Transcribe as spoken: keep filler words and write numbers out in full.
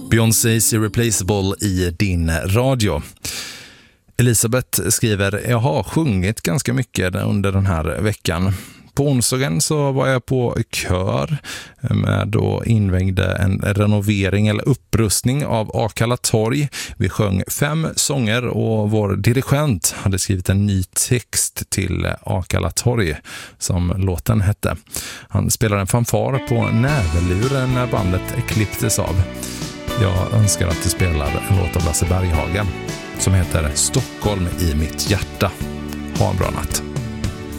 Beyoncés Irreplaceable i din radio. Elisabeth skriver: jag har sjungit ganska mycket under den här veckan. På onsdagen så var jag på kör med och invägde en renovering eller upprustning av Akalla torg. Vi sjöng fem sånger och vår dirigent hade skrivit en ny text till Akalla torg som låten hette. Han spelade en fanfar på näverluren när bandet klipptes av. Jag önskar att du spelar en låt av Lasse Berghagen som heter Stockholm i mitt hjärta. Ha en bra natt.